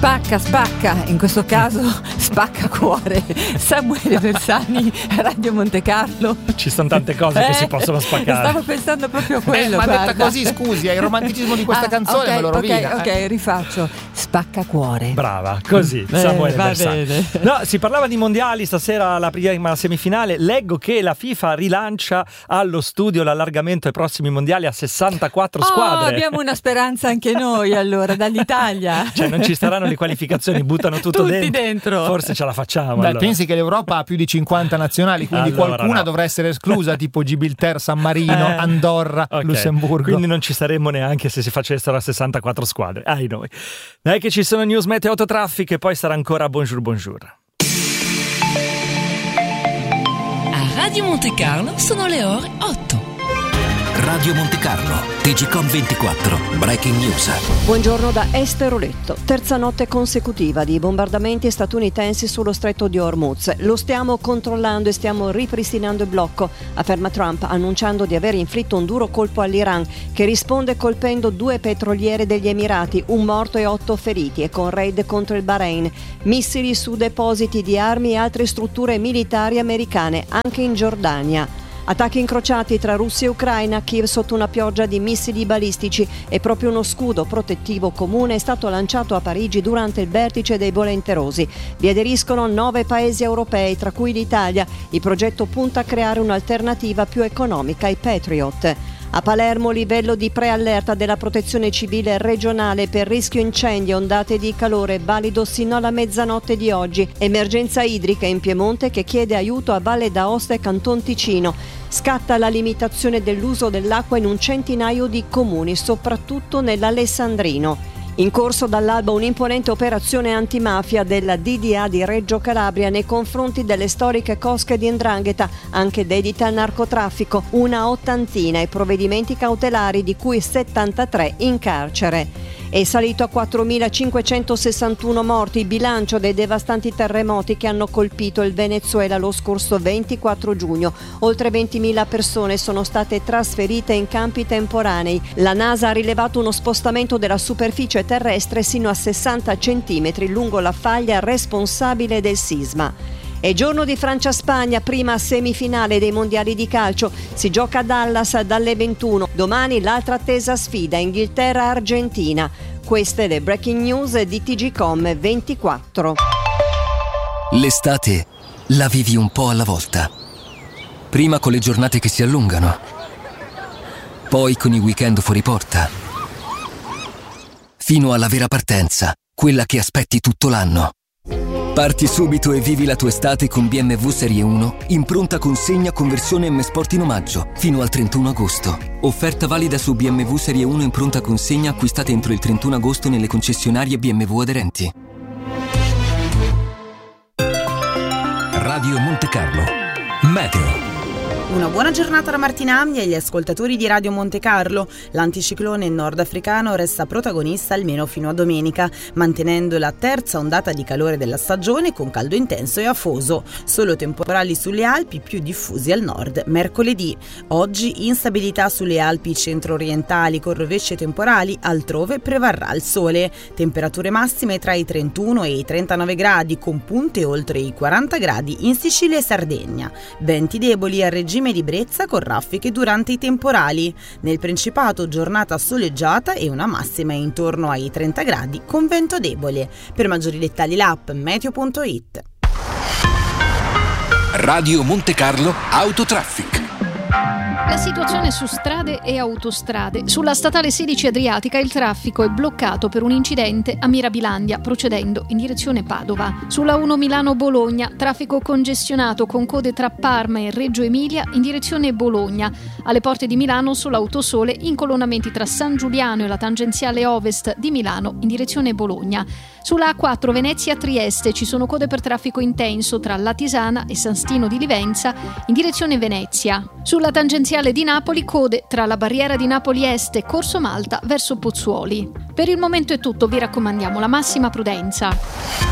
Spacca, in questo caso spacca cuore. Samuele Bersani, Radio Monte Carlo. Ci sono tante cose che si possono spaccare. Stavo pensando proprio a quello. Ma detta così, scusi, il romanticismo di questa canzone okay, me lo rovina. Ok, rifaccio. Spacca cuore. Brava, così, Samuele Bersani. Bene. No, si parlava di mondiali, stasera la prima semifinale. Leggo che la FIFA rilancia allo studio l'allargamento ai prossimi mondiali a 64 squadre. Abbiamo una speranza anche noi allora, dall'Italia. Cioè non ci saranno le qualificazioni, buttano tutto Tutti dentro. Forse ce la facciamo. Beh, allora. pensi che l'Europa ha più di 50 nazionali, quindi Allora, qualcuna no. dovrà essere esclusa, tipo Gibilterra, San Marino, Andorra, Okay. Lussemburgo. Quindi non ci saremmo neanche se si facessero a 64 squadre. Ai noi. Dai che ci sono news meteo autotraffic e poi sarà ancora bonjour. A Radio Monte Carlo sono le ore 8. Radio Monte Carlo, TGcom 24, Breaking News. Buongiorno da Esteroletto. Terza notte consecutiva di bombardamenti statunitensi sullo stretto di Hormuz. Lo stiamo controllando e stiamo ripristinando il blocco, afferma Trump, annunciando di aver inflitto un duro colpo all'Iran, che risponde colpendo 2 petroliere degli Emirati, 1 morto e 8 feriti, e con raid contro il Bahrain, missili su depositi di armi e altre strutture militari americane, anche in Giordania. Attacchi incrociati tra Russia e Ucraina, Kiev sotto una pioggia di missili balistici, e proprio uno scudo protettivo comune è stato lanciato a Parigi durante il vertice dei volenterosi. Vi aderiscono 9 paesi europei, tra cui l'Italia. Il progetto punta a creare un'alternativa più economica ai Patriot. A Palermo livello di preallerta della protezione civile regionale per rischio incendi e ondate di calore valido sino alla mezzanotte di oggi. Emergenza idrica in Piemonte che chiede aiuto a Valle d'Aosta e Canton Ticino. Scatta la limitazione dell'uso dell'acqua in un centinaio di comuni, soprattutto nell'Alessandrino. In corso dall'alba un'imponente operazione antimafia della DDA di Reggio Calabria nei confronti delle storiche cosche di 'ndrangheta, anche dedite al narcotraffico, una 80 i provvedimenti cautelari, di cui 73 in carcere. È salito a 4.561 morti il bilancio dei devastanti terremoti che hanno colpito il Venezuela lo scorso 24 giugno. Oltre 20.000 persone sono state trasferite in campi temporanei. La NASA ha rilevato uno spostamento della superficie terrestre sino a 60 centimetri lungo la faglia responsabile del sisma. È giorno di Francia-Spagna, prima semifinale dei mondiali di calcio. Si gioca a Dallas dalle 21. Domani l'altra attesa sfida, Inghilterra-Argentina. Queste le breaking news di TGcom 24. L'estate la vivi un po' alla volta. Prima con le giornate che si allungano, poi con i weekend fuori porta, fino alla vera partenza, quella che aspetti tutto l'anno. Parti subito e vivi la tua estate con BMW Serie 1 in pronta consegna con versione M Sport in omaggio fino al 31 agosto. Offerta valida su BMW Serie 1 in pronta consegna acquistate entro il 31 agosto nelle concessionarie BMW aderenti. Radio Monte Carlo. Meteo. Una buona giornata da Martina Amni e agli ascoltatori di Radio Monte Carlo. L'anticiclone nordafricano resta protagonista almeno fino a domenica, mantenendo la terza ondata di calore della stagione con caldo intenso e afoso. Solo temporali sulle Alpi, più diffusi al nord mercoledì. Oggi instabilità sulle Alpi centro-orientali con rovesce temporali, altrove prevarrà il sole. Temperature massime tra i 31 e i 39 gradi, con punte oltre i 40 gradi in Sicilia e Sardegna. Venti deboli a regime di brezza con raffiche durante i temporali. Nel Principato giornata soleggiata e una massima intorno ai 30 gradi con vento debole. Per maggiori dettagli l'app meteo.it. Radio Monte Carlo Autotraffic. La situazione su strade e autostrade. Sulla statale 16 Adriatica il traffico è bloccato per un incidente a Mirabilandia, procedendo in direzione Padova. Sulla 1 Milano-Bologna, traffico congestionato con code tra Parma e Reggio Emilia in direzione Bologna. Alle porte di Milano sull'Autosole, incolonnamenti tra San Giuliano e la tangenziale ovest di Milano in direzione Bologna. Sulla A4 Venezia-Trieste ci sono code per traffico intenso tra Latisana e San Stino di Livenza in direzione Venezia. Sulla tangenziale di Napoli, code tra la barriera di Napoli Est e Corso Malta verso Pozzuoli. Per il momento è tutto, vi raccomandiamo la massima prudenza.